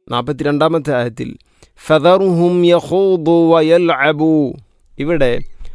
42-ാമത്തെ ആയത്തിൽ ഫദറുഹും യഖൂദു വയൽഅബു. ഇവിടെ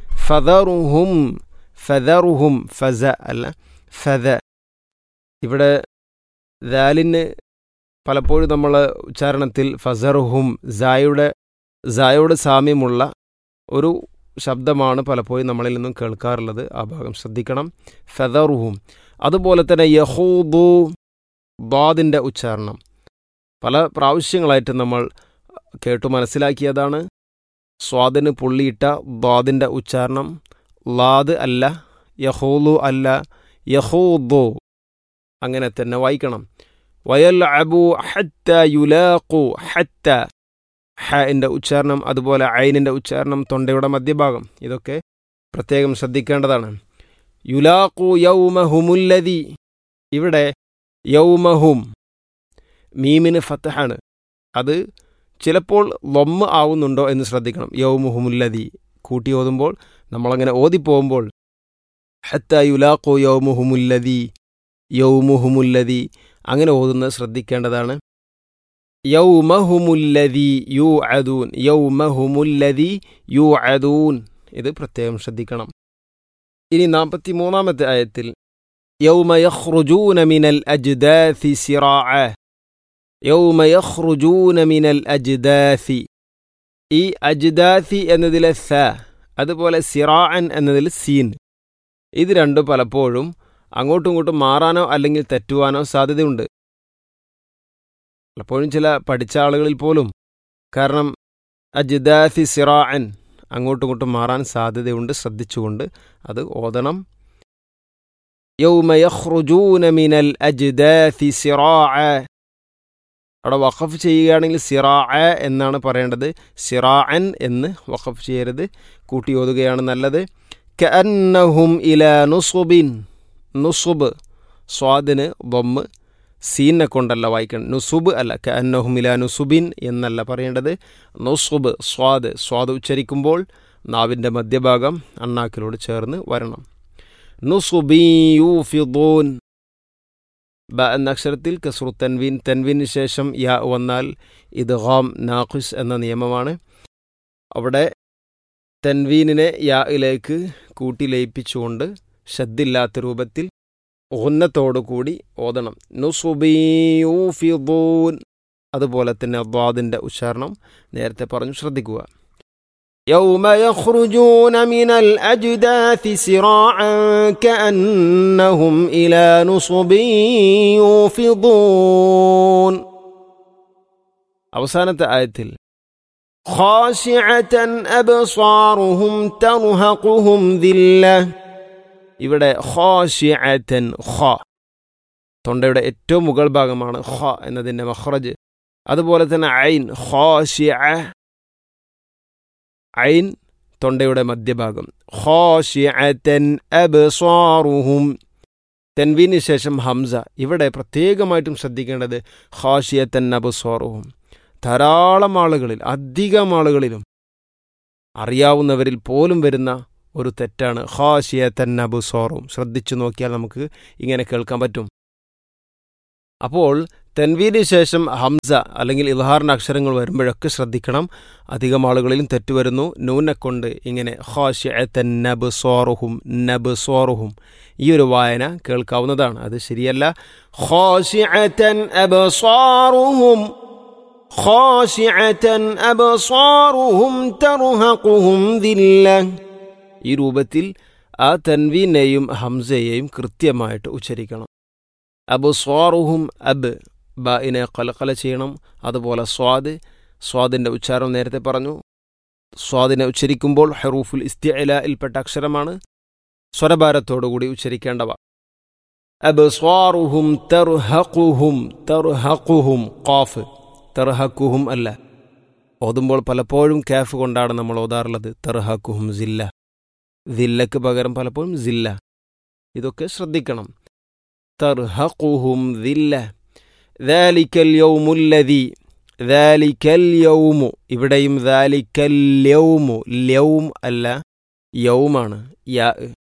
ഫദറുഹും ഫസ അല്ല ഫദ. ഇവിടെ ദാലിന് പലപ്പോഴും നമ്മൾ ഉച്ചാരണത്തിൽ ഫസറുഹും സായോട് സാമ്യമുള്ള ഒരു ശബ്ദമാണ് പലപ്പോഴും നമ്മളിൽ നിന്നും കേൾക്കാറുള്ളത്. ആ ഭാഗം ശ്രദ്ധിക്കണം. ഫദറുഹും. അതുപോലെ തന്നെ യഖൂദു ദ്വാദിൻ്റെ ഉച്ചാരണം പല പ്രാവശ്യങ്ങളായിട്ട് നമ്മൾ കേട്ടു മനസ്സിലാക്കിയതാണ്. സ്വാദിന് പുള്ളിയിട്ട ദ്വാദിൻ്റെ ഉച്ചാരണം ലാദ് അല്ല, യഖൂലു അല്ല, യഖൂദു അങ്ങനെ തന്നെ വായിക്കണം. വയൽഅബു ഹത്ത യുലാഖു. ഹത്ത ഹൻ്റെ ഉച്ചാരണം, അതുപോലെ ഐനിൻ്റെ ഉച്ചാരണം, തൊണ്ടയുടെ മധ്യഭാഗം, ഇതൊക്കെ പ്രത്യേകം ശ്രദ്ധിക്കേണ്ടതാണ്. യുലാഖു യൗമഹുമുല്ലദി. ഇവിടെ യൗമഹും മീമിന് ഫത്ഹാണ്. അത് ചിലപ്പോൾ ലൊമ്മ് ആവുന്നുണ്ടോ എന്ന് ശ്രദ്ധിക്കണം. യൗമുഹുമുല്ലദി കൂട്ടി ഓതുമ്പോൾ നമ്മളങ്ങനെ ഓതിപ്പോകുമ്പോൾ ഹത്ത യുലാഖു യൗമുഹുമുല്ലദി അങ്ങനെ ഓതുന്നത് ശ്രദ്ധിക്കേണ്ടതാണ്. യൗമഹുമുല്ലദി യൂഅദൂൻ ഇത് പ്രത്യേകം ശ്രദ്ധിക്കണം. ഇനി 43-ാമത്തെ ആയത്തിൽ യൗമ യഖ്റുജൂന മിനൽ അജ്ദാസി സിറാഅ. യൗമ യഖ്റുജൂന മിനൽ അജ്ദാസി. ഈ അജ്ദാസി എന്നതിലെ സ, അതുപോലെ സിറാഅൻ എന്നതിൽ സീൻ, ഇത് രണ്ടും പലപ്പോഴും അങ്ങോട്ടും ഇങ്ങോട്ടും മാറാനോ അല്ലെങ്കിൽ തെറ്റുവാനോ സാധ്യതയുണ്ട്. പലപ്പോഴും ചില പഠിച്ച ആളുകളിൽ പോലും. കാരണം അജ്ദാസി സിറാഅൻ അങ്ങോട്ടും ഇങ്ങോട്ടും മാറാൻ സാധ്യതയുണ്ട്. ശ്രദ്ധിച്ചുകൊണ്ട് അത് ഓതണം. യൗമ യഖ്റുജൂന മിനൽ അജ്ദാസി സിറാഅ. അവിടെ വഖഫ് ചെയ്യുകയാണെങ്കിൽ സിറാഅ എന്നാണ് പറയേണ്ടത്. സിറാഅൻ എന്ന് വഖഫ് ചെയ്യരുത്, കൂട്ടി ഓതുകയാണ് നല്ലത്. കഅന്നഹും ഇലാ നുസുബിൻ. നുസുബ് സ്വാദിന് ദമ്മ്, സീനെ കൊണ്ടല്ല വായിക്കണം. നുസുബ് അല്ല, കഅന്നഹും ഇലാ നുസുബിൻ എന്നല്ല പറയേണ്ടത്. നുസുബ് സ്വാദ് ഉച്ചരിക്കുമ്പോൾ നാവിൻ്റെ മധ്യഭാഗം അണ്ണാക്കിലോട് ചേർന്ന് വരണം. നുസുബി യൂഫിദൂൻ. ബ എന്ന അക്ഷരത്തിൽ കസ്റു തൻവീൻ, തൻവീന് ശേഷം യാ വന്നാൽ ഇദ്ഗാം നാഖിസ് എന്ന നിയമമാണ്. അവിടെ തൻവീനിനെ യായിലേക്ക് കൂട്ടി ലയിപ്പിച്ചുകൊണ്ട് ശദ്ദില്ലാത്ത രൂപത്തിൽ ഉന്നത്തോടുകൂടി ഓതണം. നുസുബി യൂഫിദൂൻ. അതുപോലെ തന്നെ ദ്വാദിൻ്റെ ഉച്ചാരണം നേരത്തെ പറഞ്ഞു ശ്രദ്ധിക്കുക. യൗമ യഖ്റുജൂന മിനൽ അജ്ദാസി സിറാഅൻ കഅന്നഹും ഇലാ നുസുബി യൂഫിദൂൻ. അവസാനത്തെ ആയത്തിൽ ഖാശിഅതൻ അബ്സാറുഹും തർഹഖുഹും ദില്ല. ഇവിടെ ഖാശിഅതൻ, ഖ തൊണ്ടയുടെ ഏറ്റവും മുകൾ ഭാഗമാണ് ഖ എന്നതിൻ്റെ മഖ്റജ്. അതുപോലെ തന്നെ ഐൻ ഖാശിഅ, ഐൻ തൊണ്ടയുടെ മധ്യഭാഗം. ഖാശിഅതൻ അബ്സാറുഹും. തൻവീന് ശേഷം ഹംസ. ഇവിടെ പ്രത്യേകമായിട്ടും ശ്രദ്ധിക്കേണ്ടത് ഖാശിഅതൻ അബ്സാറുഹും. ധാരാളം ആളുകളിൽ, അധികം ആളുകളിലും അറിയാവുന്നവരിൽ പോലും വരുന്ന ഒരു തെറ്റാണ് ഖാശിയതൻ അബ്സാറുഹും. ശ്രദ്ധിച്ചു നോക്കിയാൽ നമുക്ക് ഇങ്ങനെ കേൾക്കാൻ പറ്റും. അപ്പോൾ തൻവീന് ശേഷം ഹംസ അല്ലെങ്കിൽ ഇദ്ഹാറിൻ്റെ അക്ഷരങ്ങൾ വരുമ്പോഴൊക്കെ ശ്രദ്ധിക്കണം. അധികം ആളുകളിലും തെറ്റുവരുന്നു. നൂനെ കൊണ്ട് ഇങ്ങനെ ഖാശിയതൻ നബ്സാറുഹും ഈ ഒരു വായന കേൾക്കാവുന്നതാണ്. അത് ശരിയല്ല. ഖാശിയതൻ അബ്സാറുഹും തർഹഖുഹും ദില്ല. ഈ രൂപത്തിൽ ആ തൻവീനെയും ഹംസയെയും കൃത്യമായിട്ട് ഉച്ചരിക്കണം. അബ്സാറുഹും, അബ് ബാഇനെ ഖലഖല ചെയ്യണം. അതുപോലെ സ്വാദിൻ്റെ ഉച്ചാരണം നേരത്തെ പറഞ്ഞു. സ്വാദിനെ ഉച്ചരിക്കുമ്പോൾ ഹറൂഫുൽ ഇസ്തിഅലാഇൽപ്പെട്ട അക്ഷരമാണ്. സ്വരഭാരത്തോടുകൂടി ഉച്ചരിക്കേണ്ടവ. അബ്സാറുഹും തർഹഖുഹും ഖാഫ്, തർഹഖുഹും അല്ല. ഓതുമ്പോൾ പലപ്പോഴും കാഫ് കൊണ്ടാണ് നമ്മൾ ഓതാറുള്ളത്. തർഹഖുഹും സില്ല, ദില്ലക്ക് പകരം പലപ്പോഴും സില്ല. ഇതൊക്കെ ശ്രദ്ധിക്കണം. തർഹഖുഹും ദില്ല. ദാലിക്കൽ യൗമുല്ലദി. ദാലിക്കൽ യൗമു. ഇവിടെയും ദാലിക്കൽ യൗമു, യൗം അല്ല യൗമാണ്. യാ